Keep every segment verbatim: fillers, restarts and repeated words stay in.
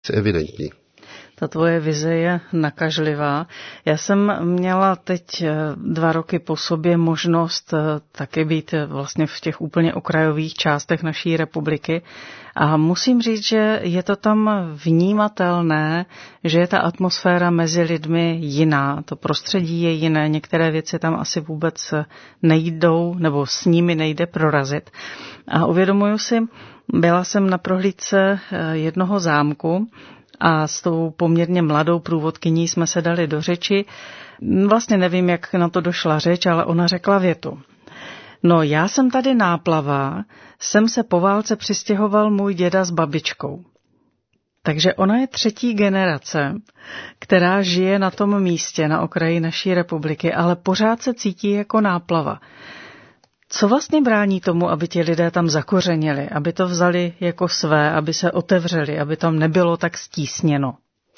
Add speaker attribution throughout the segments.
Speaker 1: evidentní.
Speaker 2: Ta tvoje vize je nakažlivá. Já jsem měla teď dva roky po sobě možnost taky být vlastně v těch úplně okrajových částech naší republiky a musím říct, že je to tam vnímatelné, že je ta atmosféra mezi lidmi jiná, to prostředí je jiné, některé věci tam asi vůbec nejdou nebo s nimi nejde prorazit. A uvědomuju si, byla jsem na prohlídce jednoho zámku, a s tou poměrně mladou průvodkyní jsme se dali do řeči. Vlastně nevím, jak na to došla řeč, ale ona řekla větu. No, já jsem tady náplava, sem se po válce přistěhoval můj děda s babičkou. Takže ona je třetí generace, která žije na tom místě, na okraji naší republiky, ale pořád se cítí jako náplava. Co vlastně brání tomu, aby ti lidé tam zakořenili, aby to vzali jako své, aby se otevřeli, aby tam nebylo tak stísněno?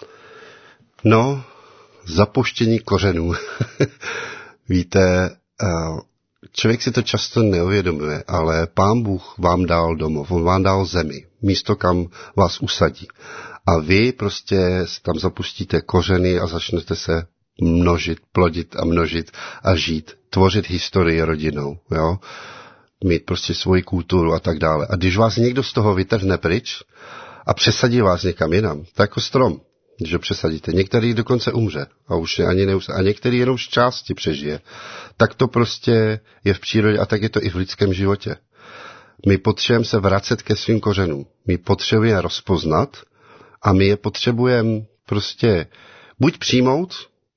Speaker 1: No, zapuštění kořenů. Víte, člověk si to často neuvědomuje, ale Pán Bůh vám dal domov, on vám dal zemi, místo, kam vás usadí. A vy prostě tam zapustíte kořeny a začnete se množit, plodit a množit a žít, tvořit historii rodinou, jo, mít prostě svoji kulturu a tak dále. A když vás někdo z toho vytrhne pryč a přesadí vás někam jinam, tak jako strom, že přesadíte. Některý dokonce umře a už ani neus- a některý jenom z části přežije. Tak to prostě je v přírodě a tak je to i v lidském životě. My potřebujeme se vracet ke svým kořenům. My potřebujeme rozpoznat a my je potřebujeme prostě buď přijmout,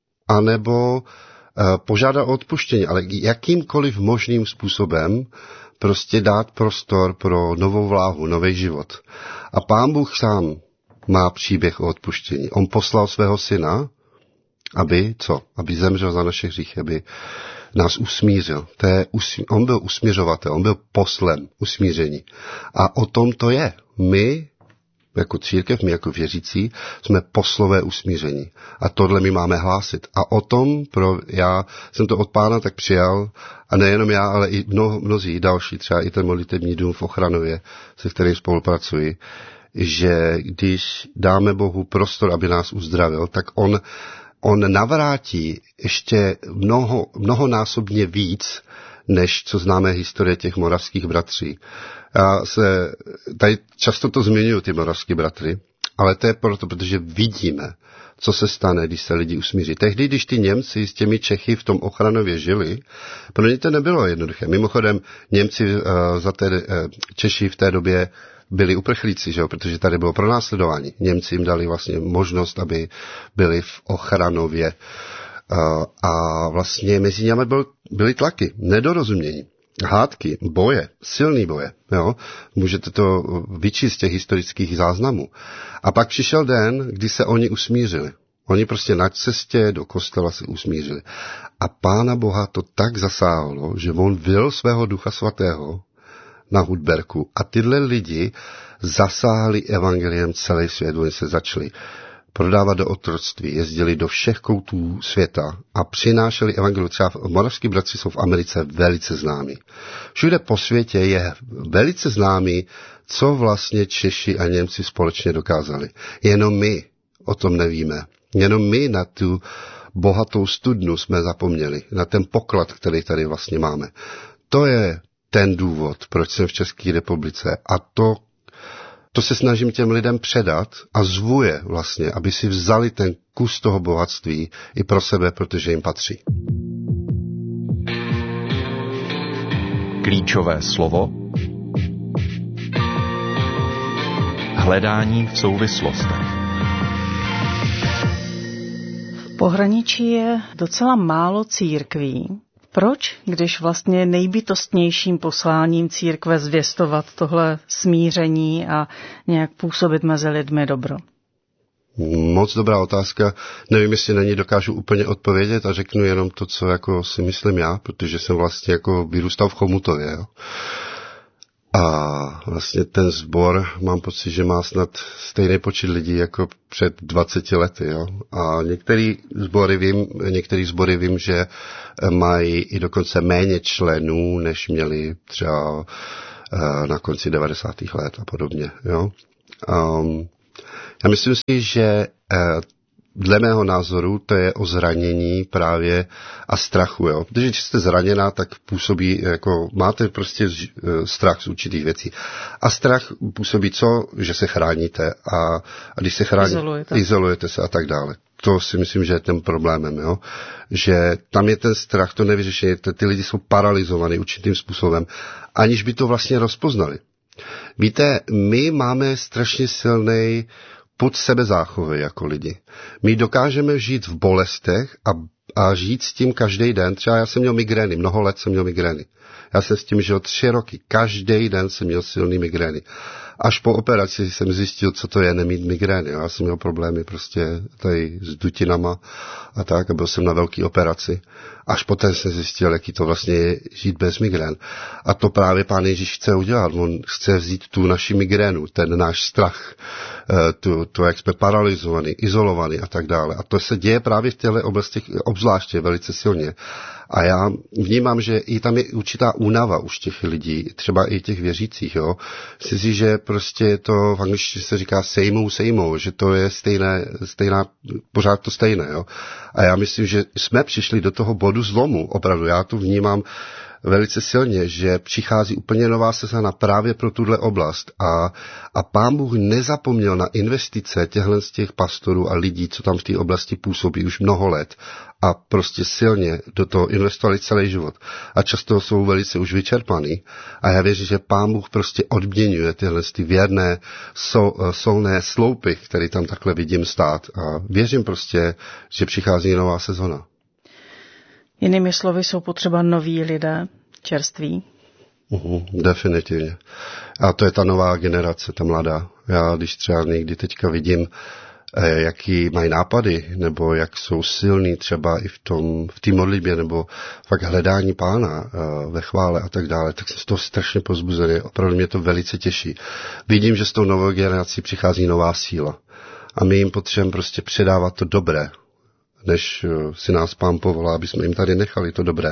Speaker 1: anebo uh, požádat o odpuštění, ale jakýmkoliv možným způsobem prostě dát prostor pro novou vláhu, nový život. A Pán Bůh sám má příběh o odpuštění. On poslal svého syna, aby co? Aby zemřel za naše hříchy, aby nás usmířil. To je, on byl usmířovatel, on byl poslem usmíření. A o tom to je. My jako církev, my jako věřící, jsme poslové usmíření. A tohle my máme hlásit. A o tom, pro, já jsem to od Pána tak přijal, a nejenom já, ale i mno, mnozí další, třeba i ten modlitební dům v Ochranově, se kterým spolupracuji, že když dáme Bohu prostor, aby nás uzdravil, tak on, on navrátí ještě mnoho, mnohonásobně víc, než co známe historie těch moravských bratří. Já se, tady často to zmiňuji, ty moravský bratry, ale to je proto, protože vidíme, co se stane, když se lidi usmíří. Tehdy, když ty Němci s těmi Čechy v tom Ochranově žili, pro ně to nebylo jednoduché. Mimochodem, Němci uh, za té, uh, Češi v té době byli uprchlíci, že jo, protože tady bylo pronásledování. Němci jim dali vlastně možnost, aby byli v Ochranově. Uh, a vlastně mezi nimi byl, byly tlaky, nedorozumění, hádky, boje, silný boje. Jo? Můžete to vyčíst z těch historických záznamů. A pak přišel den, kdy se oni usmířili. Oni prostě na cestě do kostela se usmířili. A Pána Boha to tak zasáhlo, že on vylil svého Ducha Svatého na Hudberku a tyhle lidi zasáhli evangeliem celý svět. Oni se začali prodávat do otroctví, jezdili do všech koutů světa a přinášeli evangelium. Třeba moravský bratři jsou v Americe velice známí. Všude po světě je velice známý, co vlastně Češi a Němci společně dokázali. Jenom my o tom nevíme. Jenom my na tu bohatou studnu jsme zapomněli, na ten poklad, který tady vlastně máme. To je ten důvod, proč jsem v České republice a to To se snažím těm lidem předat a zvu je vlastně, aby si vzali ten kus toho bohatství i pro sebe, protože jim patří.
Speaker 3: Klíčové slovo. Hledání v souvislostech.
Speaker 2: V pohraničí je docela málo církví. Proč, když vlastně nejbytostnějším posláním církve zvěstovat tohle smíření a nějak působit mezi lidmi dobro?
Speaker 1: Moc dobrá otázka. Nevím, jestli na ní dokážu úplně odpovědět a řeknu jenom to, co jako si myslím já, protože jsem vlastně jako vyrůstal v Chomutově. Jo. A vlastně ten sbor, mám pocit, že má snad stejný počet lidí jako před dvaceti lety. Jo. A některý sbory vím, některý sbory vím, že mají i dokonce méně členů, než měli třeba na konci devadesátých let a podobně. Jo. Um, Já myslím si, že dle mého názoru to je o zranění právě a strachu, jo. Protože když jste zraněná, tak působí, jako máte prostě strach z určitých věcí. A strach působí co? Že se chráníte a, a když se chráníte,
Speaker 2: izolujete.
Speaker 1: izolujete se a tak dále. To si myslím, že je tím problémem, jo. Že tam je ten strach, to nevyřešení, ty lidi jsou paralizovaní určitým způsobem, aniž by to vlastně rozpoznali. Víte, my máme strašně silný pod sebezáchovy jako lidi. My dokážeme žít v bolestech a, a žít s tím každý den. Třeba já jsem měl migrény, mnoho let jsem měl migrény. Já jsem s tím žil tři roky. Každý den jsem měl silný migrény. Až po operaci jsem zjistil, co to je nemít migrény. Já jsem měl problémy prostě tady s dutinama a tak a byl jsem na velký operaci. Až poté jsem zjistil, jaký to vlastně je žít bez migrén. A to právě Pán Ježíš chce udělat. On chce vzít tu naši migrénu, ten náš strach, tu, to, jak jsme paralizovaní, izolovaní a tak dále. A to se děje právě v těchto oblastech obzvláště velice silně. A já vnímám, že i tam je určitá únava už těch lidí, třeba i těch věřících, jo. Myslím si, že prostě je to, v angličtině se říká sejmou, sejmou, že to je stejné, stejná, pořád to stejné, jo. A já myslím, že jsme přišli do toho bodu zlomu, opravdu, já to vnímám velice silně, že přichází úplně nová sezóna právě pro tuhle oblast a, a Pán Bůh nezapomněl na investice těchto z těch pastorů a lidí, co tam v té oblasti působí už mnoho let a prostě silně do toho investovali celý život. A často jsou velice už vyčerpaný a já věřím, že Pán Bůh prostě odměňuje tyhle ty věrné, sol, solné sloupy, které tam takhle vidím stát a věřím prostě, že přichází nová sezona.
Speaker 2: Jinými slovy jsou potřeba noví lidé, čerství.
Speaker 1: Uhum, definitivně. A to je ta nová generace, ta mladá. Já když třeba někdy teďka vidím, eh, jaký mají nápady, nebo jak jsou silní třeba i v tom, v té modlitbě, nebo fakt hledání Pána eh, ve chvále a tak dále, tak jsem z toho strašně pozbuzený. Opravdu mě to velice těší. Vidím, že s tou novou generací přichází nová síla. A my jim potřebujeme prostě předávat to dobré, než si nás Pán povolá, aby jsme jim tady nechali to dobré.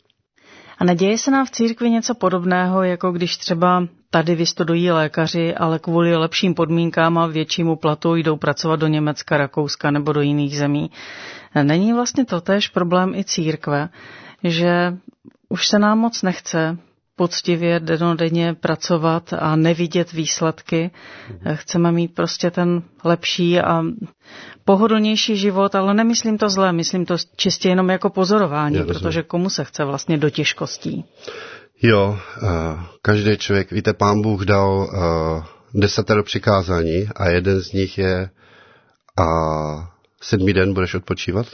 Speaker 2: A neděje se nám v církvi něco podobného, jako když třeba tady vystudují lékaři, ale kvůli lepším podmínkám a většímu platu jdou pracovat do Německa, Rakouska nebo do jiných zemí. Není vlastně totéž problém i církve, že už se nám moc nechce poctivě dennodenně pracovat a nevidět výsledky. Chceme mít prostě ten lepší a pohodlnější život, ale nemyslím to zlé, myslím to čistě jenom jako pozorování, protože komu se chce vlastně do těžkostí.
Speaker 1: Jo, uh, každý člověk, víte, Pán Bůh dal uh, desatero přikázání a jeden z nich je a sedmý den budeš odpočívat.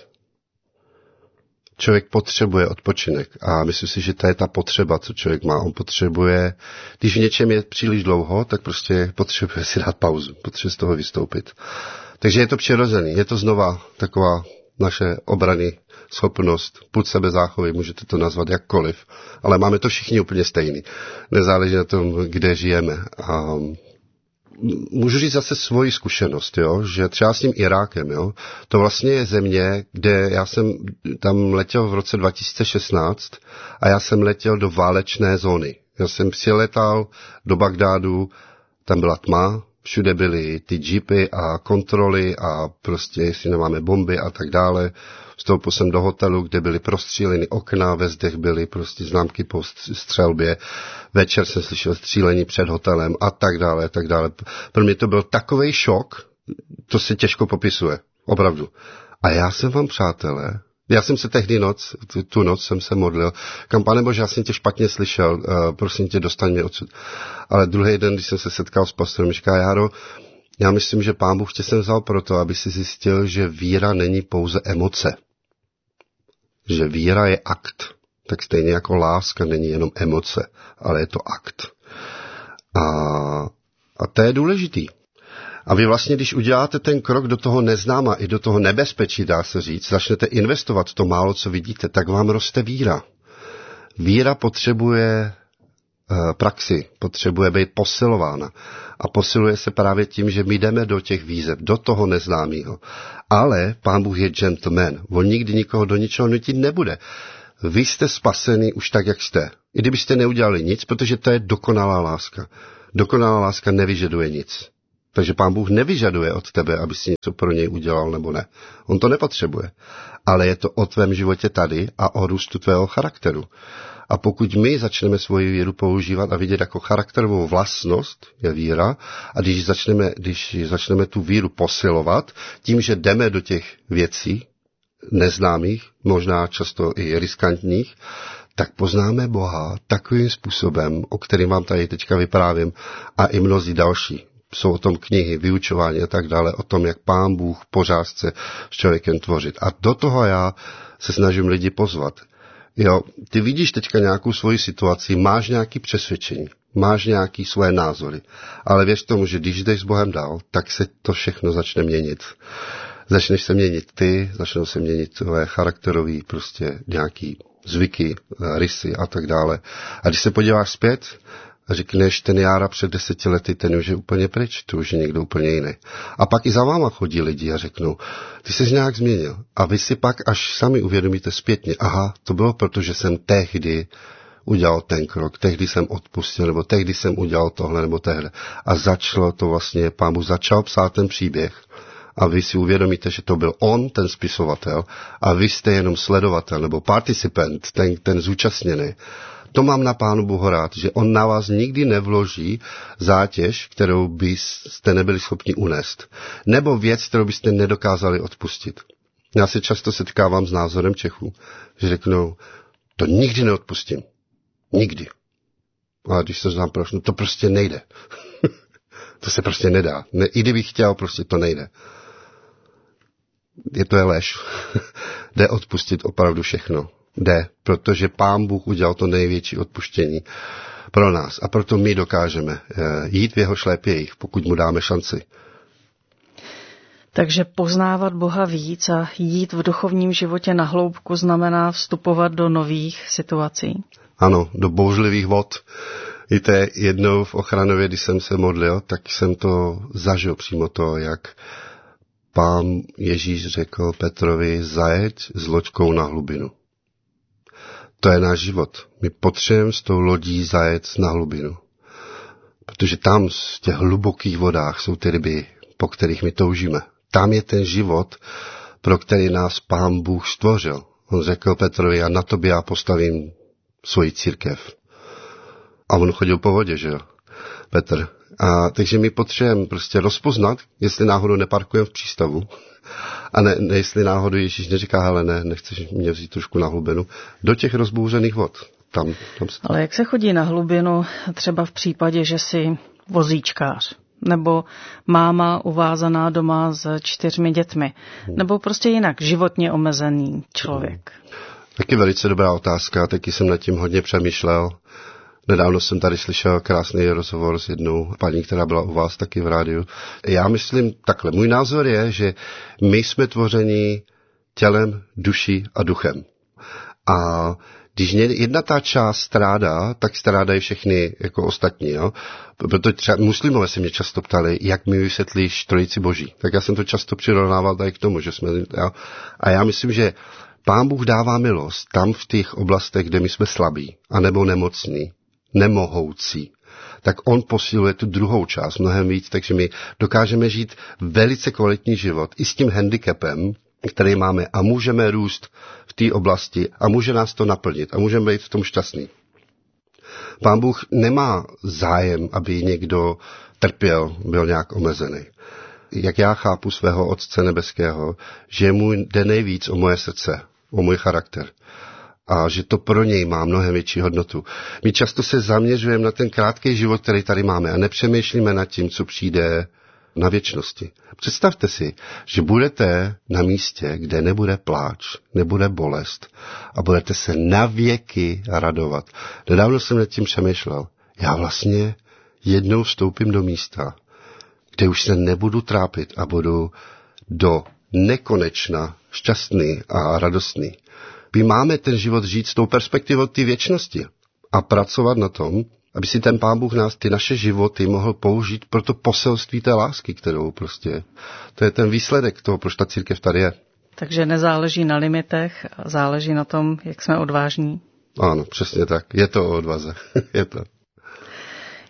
Speaker 1: Člověk potřebuje odpočinek a myslím si, že to je ta potřeba, co člověk má. On potřebuje, když v něčem je příliš dlouho, tak prostě potřebuje si dát pauzu, potřebuje z toho vystoupit. Takže je to přirozený, je to znova taková naše obrany schopnost, pud sebezáchovy, můžete to nazvat jakkoliv, ale máme to všichni úplně stejný. Nezáleží na tom, kde žijeme. A můžu říct zase svoji zkušenost, jo, že třeba s tím Irákem, jo, to vlastně je země, kde já jsem tam letěl v roce dva tisíce šestnáct a já jsem letěl do válečné zóny. Já jsem přiletal do Bagdádu, tam byla tma, všude byly ty jeepy a kontroly a prostě jestli nemáme bomby a tak dále. Vstoupil jsem do hotelu, kde byly prostříleny okna, ve zdech byly prostě známky po střelbě. Večer jsem slyšel střílení před hotelem a tak dále, a tak dále. Pro mě to byl takovej šok, to se těžko popisuje, opravdu. A já jsem vám, přátelé, já jsem se tehdy noc, tu, tu noc jsem se modlil, kam, Pane Bože, já jsem tě špatně slyšel, uh, prosím tě, dostaň mě odsud. Ale druhý den, když jsem se setkal s pastorem, říká, Járo, já myslím, že Pán Bůh tě jsem vzal proto, aby si zjistil, že víra není pouze emoce. Že víra je akt. Tak stejně jako láska není jenom emoce, ale je to akt. A, a to je důležitý. A vy vlastně, když uděláte ten krok do toho neznáma i do toho nebezpečí, dá se říct, začnete investovat to málo, co vidíte, tak vám roste víra. Víra potřebuje uh, praxi, potřebuje být posilována. A posiluje se právě tím, že my jdeme do těch výzev, do toho neznámého. Ale Pán Bůh je gentleman. On nikdy nikoho do ničeho nutit nebude. Vy jste spaseni už tak, jak jste. I kdybyste neudělali nic, protože to je dokonalá láska. Dokonalá láska nevyžaduje nic. Takže Pán Bůh nevyžaduje od tebe, aby si něco pro něj udělal nebo ne. On to nepotřebuje. Ale je to o tvém životě tady a o růstu tvého charakteru. A pokud my začneme svoji víru používat a vidět jako charakterovou vlastnost, je víra, a když začneme, když začneme tu víru posilovat tím, že jdeme do těch věcí neznámých, možná často i riskantních, tak poznáme Boha takovým způsobem, o kterým vám tady teďka vyprávím, a i mnozí další. Jsou o tom knihy, vyučování a tak dále, o tom, jak Pán Bůh pořád chce s člověkem tvořit. A do toho já se snažím lidi pozvat. Jo, ty vidíš teďka nějakou svoji situaci, máš nějaké přesvědčení, máš nějaké svoje názory, ale věř tomu, že když jdeš s Bohem dál, tak se to všechno začne měnit. Začneš se měnit ty, začnou se měnit tvoje charakterový prostě nějaký zvyky, rysy a tak dále. A když se podíváš zpět a řekneš, ten Jára před deseti lety, ten už je úplně pryč, to už je někdo úplně jiný. A pak i za váma chodí lidi a řeknou, ty jsi nějak změnil. A vy si pak až sami uvědomíte zpětně, aha, to bylo proto, že jsem tehdy udělal ten krok, tehdy jsem odpustil, nebo tehdy jsem udělal tohle, nebo tehle. A začalo to vlastně, Pán Bůh začal psát ten příběh. A vy si uvědomíte, že to byl on, ten spisovatel, a vy jste jenom sledovatel, nebo participant, ten, ten zúčastněný. To mám na Pánu Bohu rád, že on na vás nikdy nevloží zátěž, kterou byste nebyli schopni unést. Nebo věc, kterou byste nedokázali odpustit. Já se často setkávám s názorem Čechů, že řeknou, to nikdy neodpustím. Nikdy. A když se znám proč, no to prostě nejde. To se prostě nedá. Ne, i kdybych chtěl, prostě to nejde. Je to je lež. Jde odpustit opravdu všechno. Jde, protože Pán Bůh udělal to největší odpuštění pro nás. A proto my dokážeme jít v jeho šlépějích, pokud mu dáme šanci.
Speaker 2: Takže poznávat Boha víc a jít v duchovním životě na hloubku znamená vstupovat do nových situací.
Speaker 1: Ano, do bouřlivých vod. Víte, jednou v Ochranově, když jsem se modlil, tak jsem to zažil přímo to, jak Pán Ježíš řekl Petrovi, zajeď s loďkou na hlubinu. To je náš život. My potřebujeme s tou lodí zajet na hlubinu. Protože tam v těch hlubokých vodách jsou ty ryby, po kterých my toužíme. Tam je ten život, pro který nás Pán Bůh stvořil. On řekl Petrovi, a na tobě já postavím svoji církev. A on chodil po vodě, že jo, Petr. A takže my potřebujeme prostě rozpoznat, jestli náhodou neparkujeme v přístavu, a ne, ne jestli náhodou Ježíš neříká, hele ne, nechceš mě vzít trošku na hlubinu, do těch rozbouřených vod. Tam, tam se...
Speaker 2: Ale jak se chodí na hlubinu třeba v případě, že jsi vozíčkář, nebo máma uvázaná doma s čtyřmi dětmi, nebo prostě jinak životně omezený člověk?
Speaker 1: Taky velice dobrá otázka, taky jsem nad tím hodně přemýšlel. Nedávno jsem tady slyšel krásný rozhovor s jednou paní, která byla u vás taky v rádiu. Já myslím takhle, můj názor je, že my jsme tvořeni tělem, duší a duchem. A když jedna ta část strádá, tak strádají všechny jako ostatní. Jo? Proto třeba muslimové se mě často ptali, jak mi vysvětlíš trojici boží. Tak já jsem to často přirovnával tady k tomu, že jsme... Jo? A já myslím, že Pán Bůh dává milost tam v těch oblastech, kde my jsme slabí, anebo nemocní, nemohoucí, tak on posiluje tu druhou část mnohem víc, takže my dokážeme žít velice kvalitní život i s tím handicapem, který máme, a můžeme růst v té oblasti a může nás to naplnit a můžeme být v tom šťastný. Pán Bůh nemá zájem, aby někdo trpěl, byl nějak omezený. Jak já chápu svého Otce nebeského, že mu jde nejvíc o moje srdce, o můj charakter. A že to pro něj má mnohem větší hodnotu. My často se zaměřujeme na ten krátký život, který tady máme, a nepřemýšlíme nad tím, co přijde na věčnosti. Představte si, že budete na místě, kde nebude pláč, nebude bolest a budete se navěky radovat. Nedávno jsem nad tím přemýšlel. Já vlastně jednou vstoupím do místa, kde už se nebudu trápit a budu do nekonečna šťastný a radostný. My máme ten život žít s tou perspektivou té věčnosti a pracovat na tom, aby si ten Pán Bůh nás, ty naše životy mohl použít pro to poselství té lásky, kterou prostě, to je ten výsledek toho, proč ta církev tady je.
Speaker 2: Takže nezáleží na limitech, záleží na tom, jak jsme odvážní.
Speaker 1: Ano, přesně tak. Je to o odvaze. Je to.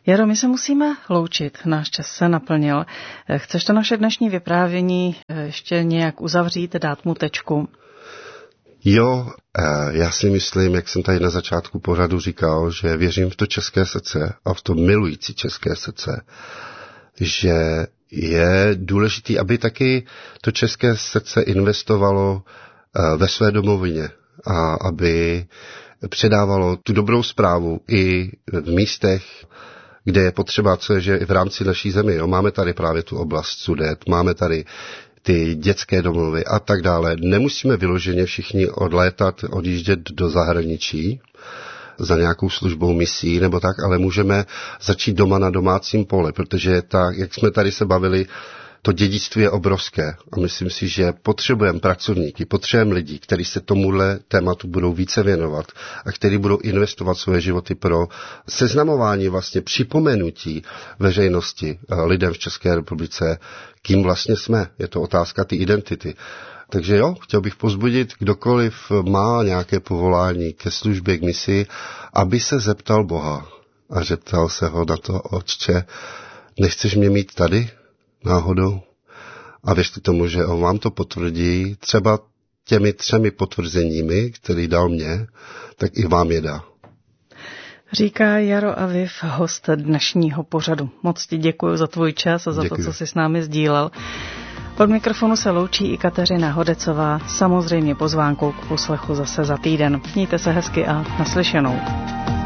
Speaker 2: Jaro, my se musíme loučit, náš čas se naplnil. Chceš to naše dnešní vyprávění ještě nějak uzavřít, dát mu tečku?
Speaker 1: Jo, já si myslím, jak jsem tady na začátku pořadu říkal, že věřím v to české srdce a v to milující české srdce, že je důležité, aby taky to české srdce investovalo ve své domovině a aby předávalo tu dobrou zprávu i v místech, kde je potřeba, co je, že i v rámci naší země. Jo. Máme tady právě tu oblast Sudet, máme tady ty dětské domovy a tak dále. Nemusíme vyloženě všichni odlétat, odjíždět do zahraničí za nějakou službou misí nebo tak, ale můžeme začít doma na domácím pole, protože tak, jak jsme tady se bavili, to dědictví je obrovské a myslím si, že potřebujeme pracovníky, potřebujeme lidi, kteří se tomuhle tématu budou více věnovat a kteří budou investovat svoje životy pro seznamování, vlastně připomenutí veřejnosti lidem v České republice, kým vlastně jsme. Je to otázka té identity. Takže jo, chtěl bych povzbudit, kdokoliv má nějaké povolání ke službě, k misi, aby se zeptal Boha a zeptal se ho na to, Otče, nechceš mě mít tady náhodou? A věřte tomu, že on vám to potvrdí, třeba těmi třemi potvrzeními, který dal mě, tak i vám je dá.
Speaker 2: Říká Jaro Aviv, host dnešního pořadu. Moc ti děkuji za tvůj čas a za děkuji. To, co jsi s námi sdílel. Od mikrofonu se loučí i Kateřina Hodecová, samozřejmě pozvánkou k poslechu zase za týden. Mějte se hezky a naslyšenou.